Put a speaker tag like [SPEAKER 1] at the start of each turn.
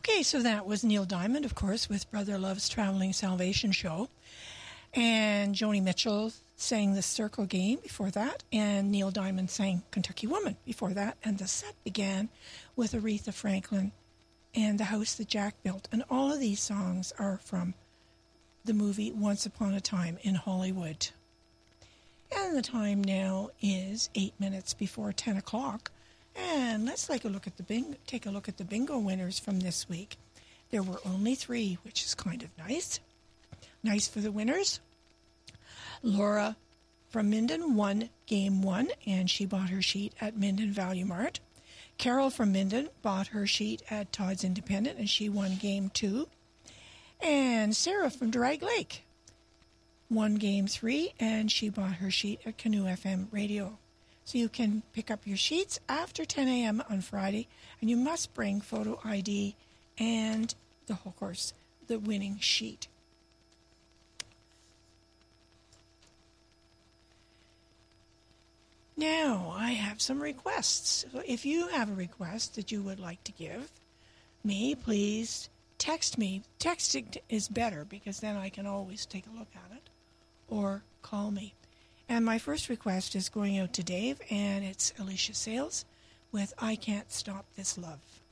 [SPEAKER 1] Okay, so that was Neil Diamond, of course, with Brother Love's Traveling Salvation Show. And Joni Mitchell sang The Circle Game before that, and Neil Diamond sang Kentucky Woman before that. And the set began with Aretha Franklin and The House That Jack Built. And all of these songs are from the movie Once Upon a Time in Hollywood. And the time now is 8 minutes before 10 o'clock. And let's take a look at the bingo winners from this week. There were only 3, which is kind of nice. Nice for the winners. Laura from Minden won Game 1, and she bought her sheet at Minden Value Mart. Carol from Minden bought her sheet at Todd's Independent, and she won Game 2. And Sarah from Drag Lake won Game 3, and she bought her sheet at Canoe FM Radio. So you can pick up your sheets after 10 a.m. on Friday, and you must bring photo ID and, of course, the winning sheet. Now, I have some requests. So if you have a request that you would like to give me, please text me. Texting is better because then I can always take a look at it, or call me. And my first request is going out to Dave, and it's Alicia Sales with I Can't Stop This Love.